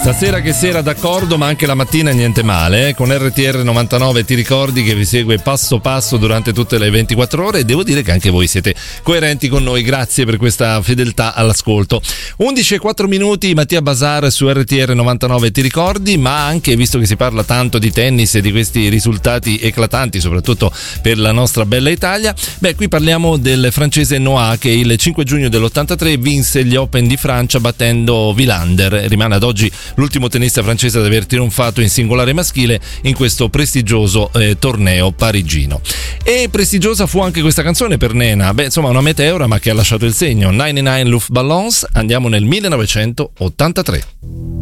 Stasera che sera d'accordo, ma anche la mattina niente male, Con RTR 99 ti ricordi che vi segue passo passo durante tutte le 24 ore e devo dire che anche voi siete coerenti con noi, grazie per questa fedeltà all'ascolto. 11:04, Mattia Bazar su RTR 99 ti ricordi, ma anche, visto che si parla tanto di tennis e di questi risultati eclatanti, soprattutto per la nostra bella Italia, qui parliamo del francese Noah che il 5 giugno dell'83 vinse gli Open di Francia battendo Wilander, rimane ad oggi l'ultimo tennista francese ad aver trionfato in singolare maschile in questo prestigioso torneo parigino. E prestigiosa fu anche questa canzone per Nena, insomma una meteora ma che ha lasciato il segno. 99 Luftballons, andiamo nel 1983.